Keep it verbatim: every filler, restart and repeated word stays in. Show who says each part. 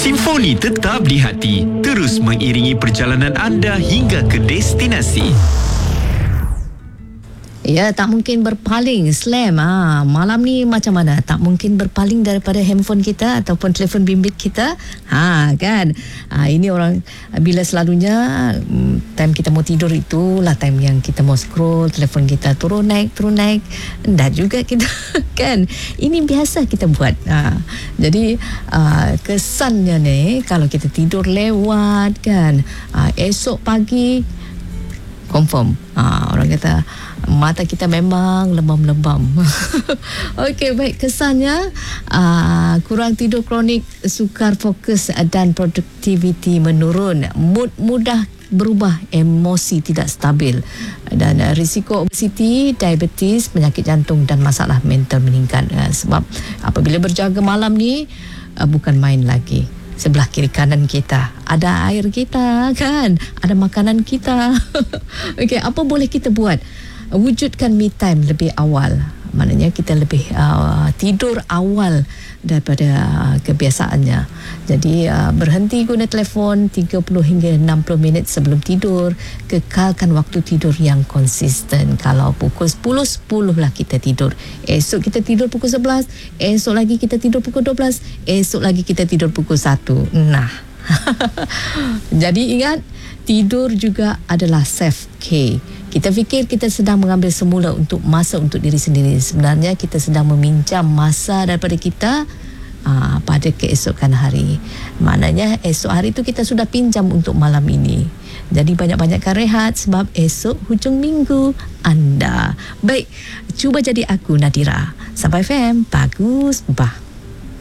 Speaker 1: Simfoni tetap di hati, terus mengiringi perjalanan anda hingga ke destinasi.
Speaker 2: Ya, tak mungkin berpaling. Slam, ah, malam ni macam mana? Tak mungkin berpaling daripada handphone kita ataupun telefon bimbit kita. Ha, kan? Ah, ini orang, bila selalunya time kita mau tidur itulah time yang kita mau scroll, telefon kita turun naik, turun naik. Dan juga kita, kan? Ini biasa kita buat. Ah, jadi, ah, kesannya ni, kalau kita tidur lewat, kan? Ah, esok pagi, confirm. Ah, orang kata, mata kita memang lebam-lebam. Okey, baik. Kesannya uh, kurang tidur kronik, sukar fokus dan produktiviti menurun, mood mudah berubah, emosi tidak stabil, dan uh, risiko obesiti, diabetes, penyakit jantung dan masalah mental meningkat. Uh, sebab apabila berjaga malam ni uh, bukan main lagi. Sebelah kiri kanan kita ada air kita, kan? Ada makanan kita. Okey, apa boleh kita buat? Wujudkan me time lebih awal. Maknanya kita lebih uh, tidur awal daripada uh, kebiasaannya. Jadi uh, berhenti guna telefon tiga puluh hingga enam puluh minit sebelum tidur. Kekalkan waktu tidur yang konsisten. Kalau pukul sepuluh, sepuluh lah kita tidur. Esok kita tidur pukul sebelas. Esok lagi kita tidur pukul dua belas. Esok lagi kita tidur pukul satu. Nah. Jadi ingat, tidur juga adalah self-care. Kita fikir kita sedang mengambil semula untuk masa untuk diri sendiri. Sebenarnya kita sedang meminjam masa daripada kita aa, pada keesokan hari. Maknanya esok hari itu kita sudah pinjam untuk malam ini. Jadi banyak-banyakkan rehat sebab esok hujung minggu anda. Baik, cuba jadi aku Nadira. Sampai F M, bagus, bah.